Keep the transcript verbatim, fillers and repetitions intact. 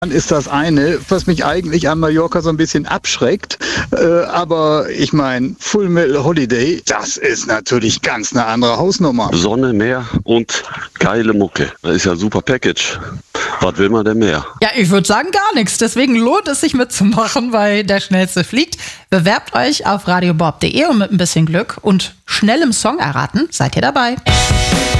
Ist das eine, was mich eigentlich an Mallorca so ein bisschen abschreckt. Äh, aber ich meine, Full Metal Holiday, das ist natürlich ganz eine andere Hausnummer. Sonne, Meer und geile Mucke. Das ist ja ein super Package. Was will man denn mehr? Ja, ich würde sagen gar nichts. Deswegen lohnt es sich mitzumachen bei Der Schnellste fliegt. Bewerbt euch auf radiobob punkt de und mit ein bisschen Glück und schnellem Song erraten seid ihr dabei.